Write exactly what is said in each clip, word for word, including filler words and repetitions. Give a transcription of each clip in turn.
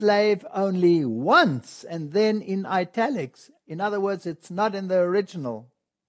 slave only once and then in italics. In other words, it's not in the original.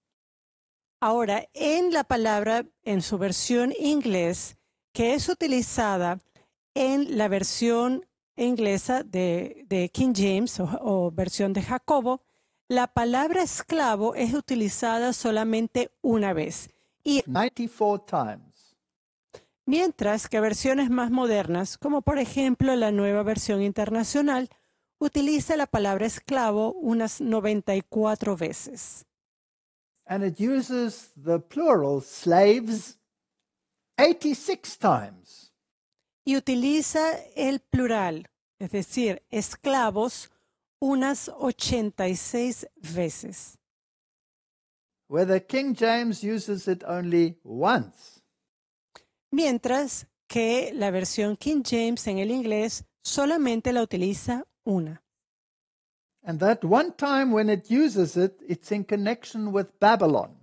Ahora, en la palabra, en su versión inglés, que es utilizada en la versión inglesa de, de King James o, o versión de Jacobo, la palabra esclavo es utilizada solamente una vez. Y ninety-four times. mientras que versiones más modernas, como por ejemplo la nueva versión internacional, utiliza la palabra esclavo unas noventa y cuatro veces. And it uses the plural slaves eighty-six times. Y utiliza el plural, es decir, esclavos, unas ochenta y seis veces. Where the King James uses it only once. Mientras que la versión King James en el inglés solamente la utiliza una. And that one time when it uses it, it's in connection with Babylon.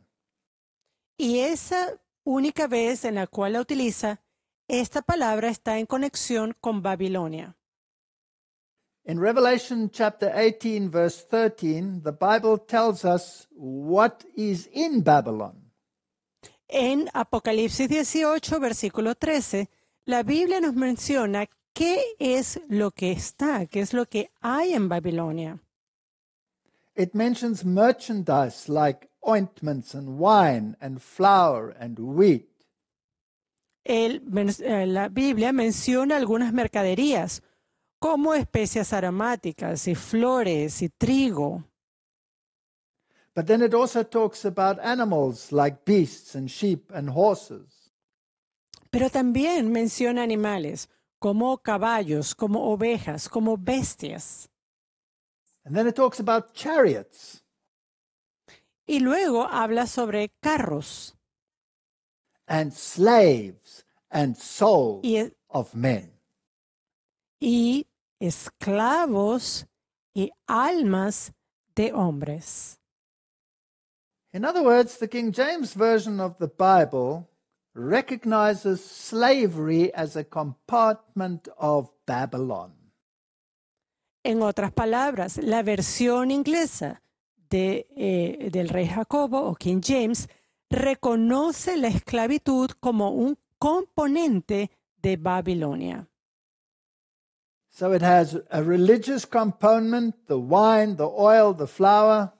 Y esa única vez en la cual la utiliza, esta palabra está en conexión con Babilonia. In Revelation chapter eighteen, verse thirteen, the Bible tells us what is in Babylon. En Apocalipsis dieciocho, versículo trece, la Biblia nos menciona qué es lo que está, qué es lo que hay en Babilonia. It mentions merchandise like ointments and wine and flour and wheat. El, la Biblia menciona algunas mercaderías, como especias aromáticas y flores y trigo. But then it also talks about animals like beasts and sheep and horses. Pero también menciona animales, como caballos, como ovejas, como bestias. And then it talks about chariots. Y luego habla sobre carros. And slaves and souls y, of men. Y esclavos y almas de hombres. In other words, the King James Version of the Bible recognizes slavery as a compartment of Babylon. En otras palabras, la versión inglesa de, eh, del rey Jacobo o King James reconoce la esclavitud como un componente de Babilonia. So it has a religious component, the wine, the oil, the flour.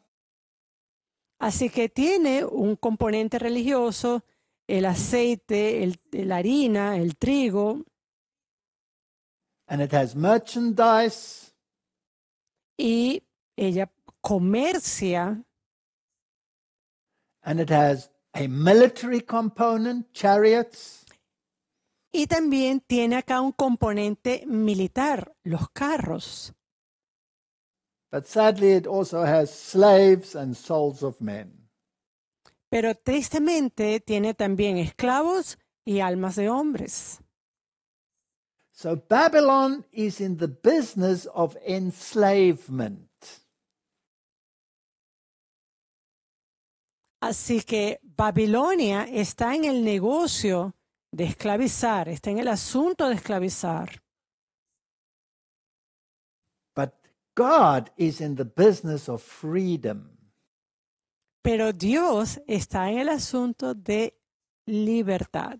Así que tiene un componente religioso, el aceite, el, la harina, el trigo. And it has merchandise. Y ella comercia. And it has a military component, chariots. Y también tiene acá un componente militar, los carros. But sadly it also has slaves and souls of men. Pero tristemente tiene también esclavos y almas de hombres. So Babylon is in the business of enslavement. Así que Babilonia está en el negocio de esclavizar, está en el asunto de esclavizar. But God is in the business of freedom. Pero Dios está en el asunto de libertad.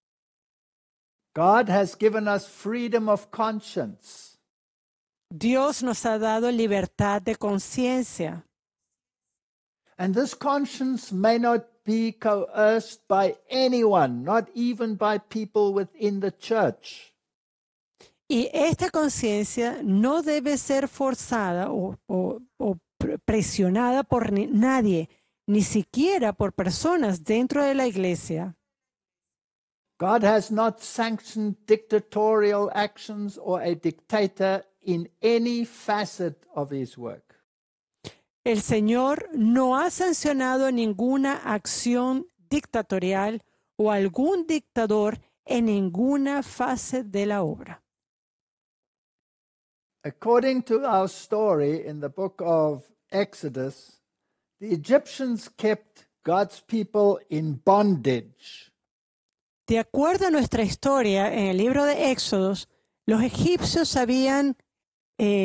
God has given us freedom of conscience. Dios nos ha dado libertad de conciencia. And this conscience may not be coerced by anyone, not even by people within the church. Y esta conciencia no debe ser forzada o, o, o presionada por ni, nadie, ni siquiera por personas dentro de la iglesia. God has not sanctioned dictatorial actions or a dictator in any facet of his work. El Señor no ha sancionado ninguna acción dictatorial o algún dictador en ninguna fase de la obra. According to our story in the book of Exodus, the Egyptians kept God's people in bondage. De acuerdo a nuestra historia en el libro de Éxodos, los egipcios habían eh,